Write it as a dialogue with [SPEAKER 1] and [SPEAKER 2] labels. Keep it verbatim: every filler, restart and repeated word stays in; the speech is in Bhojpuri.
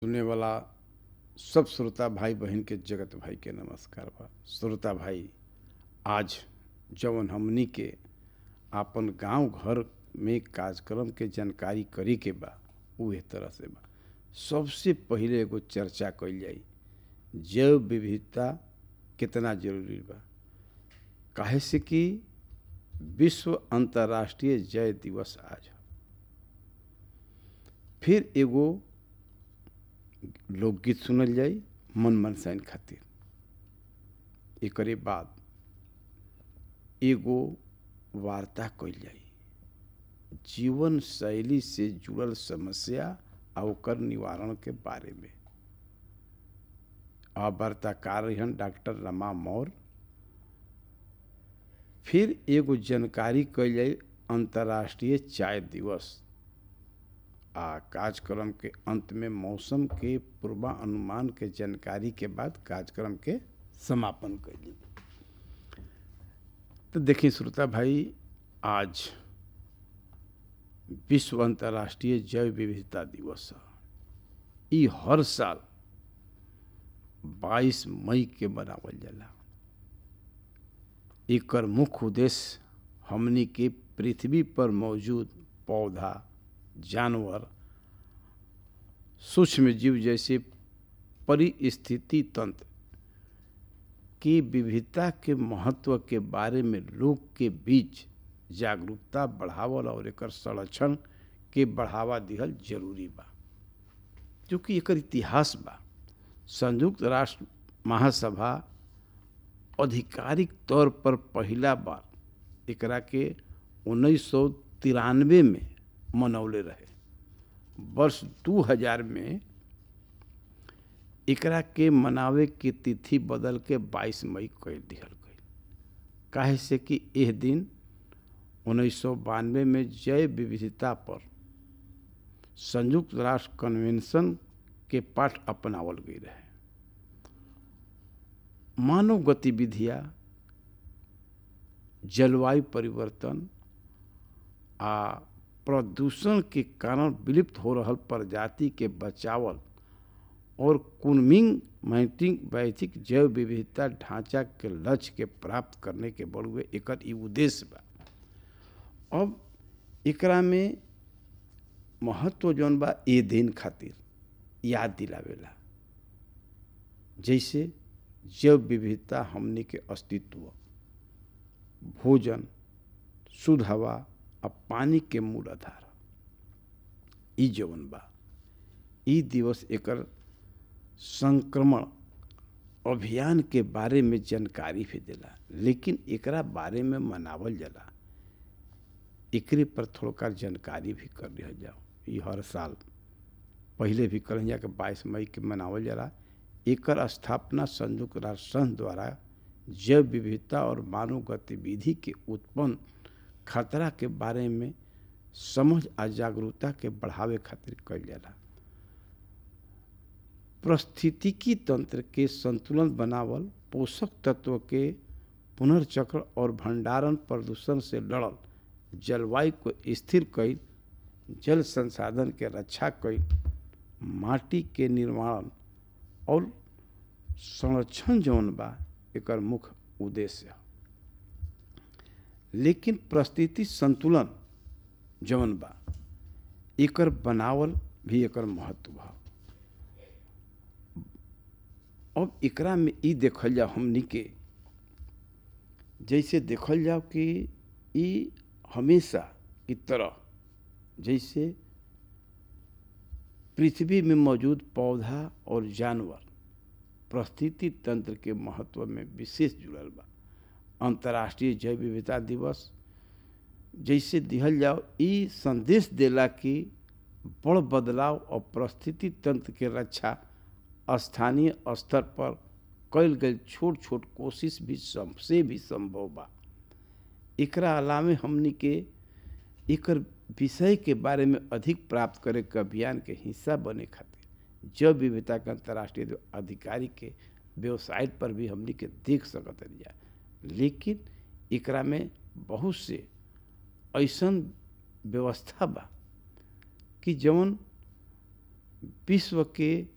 [SPEAKER 1] सुनने वाला सब श्रोता भाई बहन के जगत भाई के नमस्कार बा। श्रोता भाई, आज जवन हमनी के आपन गांव घर में कार्यक्रम के जानकारी करी के बा उहे तरह से बा। सबसे पहिले एगो चर्चा कइल जाई, जैव विविधता कितना जरूरी बा। काहे से कि विश्व अंतर्राष्ट्रीय जैव दिवस आज है। फिर एगो लोकगीत सुनल जाई मन मनसाइन खातिर। एकरे बाद एगो वार्ता कइल जाई, जीवन शैली से जुड़ल समस्या आ ओकर निवारण के बारे में। आ वार्ताकार रहन डॉक्टर रमा मौर्य। फिर एगो जानकारी कइल जाई अंतर्राष्ट्रीय चाय दिवस। आ कार्यक्रम के अंत में मौसम के पूर्वानुमान के जानकारी के बाद कार्यक्रम के समापन कइली। तो देखिए श्रोता भाई, आज विश्व अंतर्राष्ट्रीय जैव विविधता दिवस है। ई हर साल बाईस मई के मनावल जाला। एकर मुख्य उद्देश्य हमनी के पृथ्वी पर मौजूद पौधा, जानवर, सूक्ष्म जीव जैसे परिस्थिति तंत्र की विविधता के महत्व के बारे में लोग के बीच जागरूकता बढ़ावल और एकर संरक्षण के बढ़ावा दिहल जरूरी बा। क्योंकि एकर इतिहास बा। संयुक्त राष्ट्र महासभा आधिकारिक तौर पर पहला बार एकरा के उन्नीस सौ तिरानवे में मनौले रहे। वर्ष दो हज़ार में एकरा के मनावे की तिथि बदल के बाईस मई कर दिहल गई। काहे से कि यह दिन उन्नीस सौ बानवे में जैव विविधता पर संयुक्त राष्ट्र कन्वेंशन के पाठ अपनावल गई रहे। मानव गतिविधियां, जलवायु परिवर्तन आ प्रदूषण के कारण विलुप्त हो रहल प्रजाति के बचावल और कुनमिंग मैटिंग वैश्विक जैव विविधता ढांचा के लक्ष्य के प्राप्त करने के बड़ुए एकर ई उद्देश्य बा। अब एकरा में महत्व जौन बा ए दिन खातिर याद दिलावेला। जैसे जैव विविधता हमनी के अस्तित्व, भोजन, शुद्ध हवा आ पानी के मूल आधार ई जवन बा। ई दिवस एकर संक्रमण अभियान के बारे में जानकारी भी देला, लेकिन एकरा बारे में मनावल जाला। एकरे पर थोड़ा जानकारी भी कर दिया जाओ। ई हर साल पहले भी कहल जा के बाईस मई के मनावल जाला। एकर स्थापना संयुक्त राष्ट्र संघ द्वारा जैव विविधता और मानव गतिविधि के उत्पन्न खतरा के बारे में समझ आ जागरूकता के बढ़ावे खातिर कइल जाला। पारिस्थितिकी तंत्र के संतुलन बनावल, पोषक तत्व के पुनर्चक्र और भंडारण, प्रदूषण से लड़ल, जलवायु को स्थिर कईल, जल संसाधन के रक्षा कईल, माटी के निर्माण और संरक्षण जौन बा एकर मुख्य उद्देश्य है। लेकिन परिस्थिति संतुलन जौन बा एकर बनावल भी एकर महत्व बा। अब एकरा में ई देखल जाओ हमनी के, जैसे देखल जाओ कि ई हमेशा की तरह जैसे पृथ्वी में मौजूद पौधा और जानवर परिस्थिति तंत्र के महत्व में विशेष जुड़ल बा। अंतर्राष्ट्रीय जैव विविधता दिवस जैसे दिहल जाओ ई संदेश देला कि बड़ बदलाव और परिस्थिति तंत्र के रक्षा स्थानीय स्तर पर कईल गई छोट छोट कोशिश भी से भी संभव बा। एकरा अलावे हमनी के एकर विषय के बारे में अधिक प्राप्त करे के अभियान के हिस्सा बने खातिर जैव विविधता के अंतर्राष्ट्रीय अधिकारी के वेबसाइट पर भी हमनी के देख सकत जा। लेकिन एकरा में बहुत से ऐसन व्यवस्था बा कि जौन विश्व के